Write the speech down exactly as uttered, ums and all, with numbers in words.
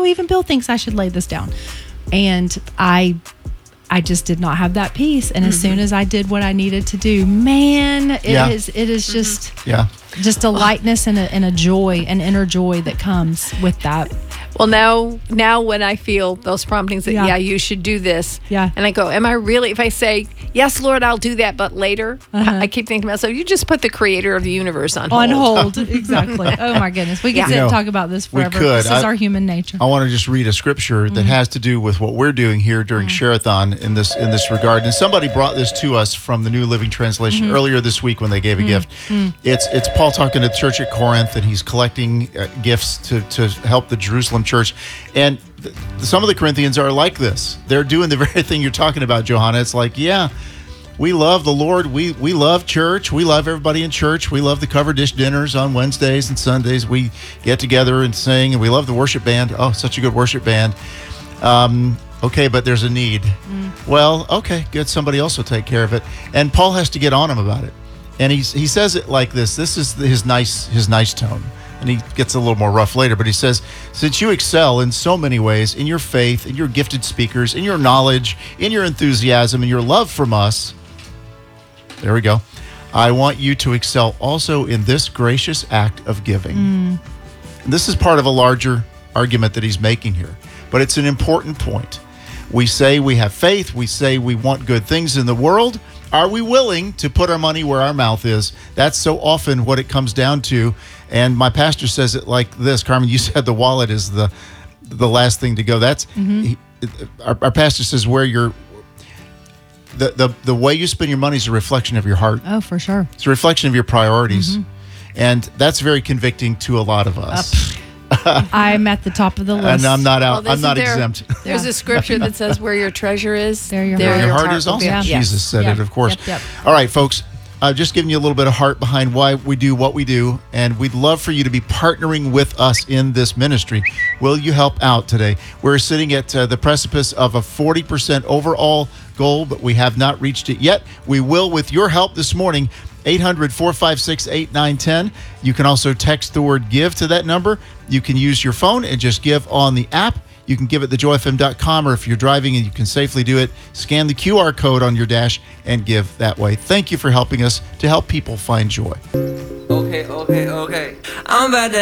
know, even Bill thinks I should lay this down. And I I just did not have that peace. And mm-hmm. as soon as I did what I needed to do, man, it yeah. is it is just mm-hmm. yeah. just a lightness and a, and a joy, an inner joy that comes with that. Well, now, now when I feel those promptings that, yeah. yeah, you should do this. Yeah. And I go, am I really, if I say, yes, Lord, I'll do that, but later, uh-huh. I keep thinking to myself, you just put the creator of the universe on hold. On hold, exactly. Oh, my goodness. We could yeah. sit and no, talk about this forever. We could. This is I, our human nature. I want to just read a scripture that mm-hmm. has to do with what we're doing here during mm-hmm. Share-a-thon in this in this regard. And somebody brought this to us from the New Living Translation mm-hmm. earlier this week when they gave a mm-hmm. gift. Mm-hmm. It's it's Paul talking to the church at Corinth, and he's collecting uh, gifts to, to help the Jerusalem church. And th- some of the Corinthians are like this. They're doing the very thing you're talking about, Johanna. It's like, yeah, we love the Lord. We we love church. We love everybody in church. We love the cover dish dinners on Wednesdays and Sundays. We get together and sing, and we love the worship band. Oh, such a good worship band. Um, okay, but there's a need. Mm. Well, okay, good. Somebody else will take care of it. And Paul has to get on him about it. And he's, he says it like this. This is his nice his nice tone. And he gets a little more rough later, but he says, since you excel in so many ways, in your faith, in your gifted speakers, in your knowledge, in your enthusiasm, and your love from us, there we go, I want you to excel also in this gracious act of giving. Mm. And this is part of a larger argument that he's making here, but it's an important point. We say we have faith. We say we want good things in the world. Are we willing to put our money where our mouth is? That's so often what it comes down to. And my pastor says it like this. Carmen, you said the wallet is the the last thing to go. That's mm-hmm. he, our, our pastor says where your the, the the way you spend your money is a reflection of your heart. Oh, for sure. It's a reflection of your priorities, mm-hmm. and that's very convicting to a lot of us. Uh, I'm at the top of the list, and I'm not out. Well, I'm not there, exempt. There's yeah. a scripture that says, "Where your treasure is, there your there heart, your heart heart is also." Yeah. Jesus yes. said yep. it, of course. Yep, yep. All right, folks. Uh, just giving you a little bit of heart behind why we do what we do, and we'd love for you to be partnering with us in this ministry. Will you help out today? We're sitting at uh, the precipice of a forty percent overall goal, but we have not reached it yet. We will with your help this morning. eight hundred, four five six, eight nine one zero. You can also text the word give to that number. You can use your phone and just give on the app. You can give at the joy f m dot com, or if you're driving and you can safely do it, scan the Q R code on your dash and give that way. Thank you for helping us to help people find joy. Okay, okay, okay. I'm about to